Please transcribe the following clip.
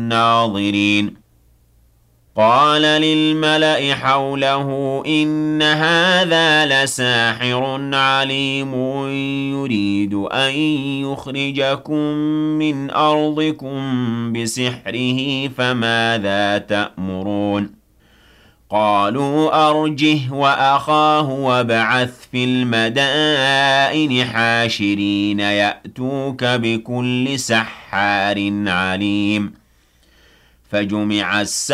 الناظرين قال للملأ حوله إن هذا لساحر عليم يريد أن يخرجكم من أرضكم بسحره فماذا تأمرون قالوا أرجه وأخاه وابعث في المدائن حاشرين يأتوك بكل سحار عليم فجمع